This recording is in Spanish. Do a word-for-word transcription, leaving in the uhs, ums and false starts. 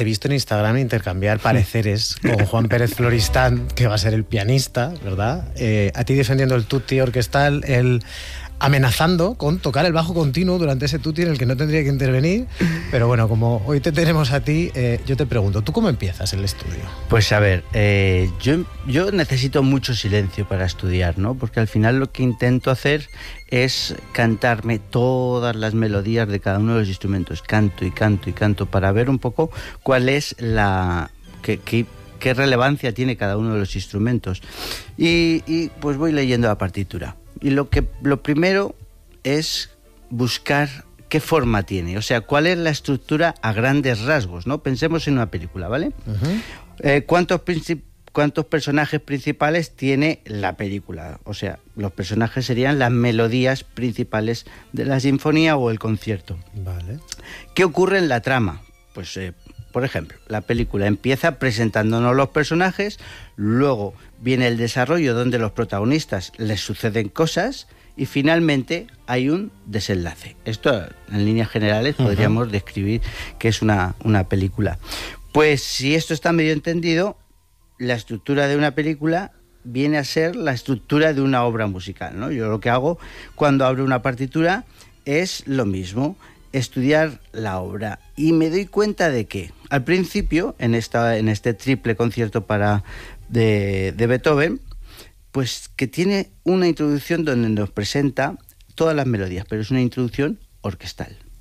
te he visto en Instagram intercambiar pareceres con Juan Pérez Floristán, que va a ser el pianista, ¿verdad? Eh, a ti defendiendo el tutti orquestal, el... amenazando con tocar el bajo continuo durante ese tutti en el que no tendría que intervenir. Pero bueno, como hoy te tenemos a ti, eh, yo te pregunto, ¿tú cómo empiezas el estudio? Pues a ver, eh, yo, yo necesito mucho silencio para estudiar, ¿no? Porque al final lo que intento hacer es cantarme todas las melodías de cada uno de los instrumentos. Canto y canto y canto para ver un poco cuál es la... qué, qué, qué relevancia tiene cada uno de los instrumentos. Y, y pues voy leyendo la partitura. Y lo que lo primero es buscar qué forma tiene, o sea, cuál es la estructura a grandes rasgos, ¿no? Pensemos en una película, ¿vale? Uh-huh. Eh, ¿cuántos, ¿Cuántos personajes principales tiene la película? O sea, los personajes serían las melodías principales de la sinfonía o el concierto. Vale. ¿Qué ocurre en la trama? Pues, eh, por ejemplo, la película empieza presentándonos los personajes, luego viene el desarrollo donde los protagonistas les suceden cosas y finalmente hay un desenlace. Esto, en líneas generales, uh-huh. podríamos describir que es una, una película. Pues si esto está medio entendido, la estructura de una película viene a ser la estructura de una obra musical, ¿no? Yo lo que hago cuando abro una partitura es lo mismo, estudiar la obra, y me doy cuenta de que al principio, en, esta, en este triple concierto para de, de Beethoven, pues que tiene una introducción donde nos presenta todas las melodías, pero es una introducción orquestal.